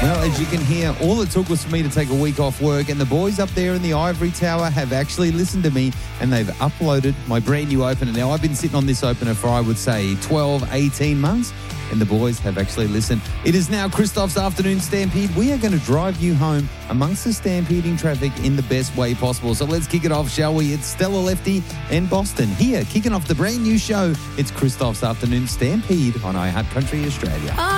Well, as you can hear, all it took was for me to take a week off work, and the boys up there in the Ivory Tower have actually listened to me, and they've uploaded my brand new opener. Now, I've been sitting on this opener for, I would say, 12, 18 months, and the boys have actually listened. It is now Christoph's Afternoon Stampede. We are going to drive you home amongst the stampeding traffic in the best way possible. So let's kick it off, shall we? It's Stella Lefty and Boston here, kicking off the brand new show. It's Christoph's Afternoon Stampede on iHeart Country Australia.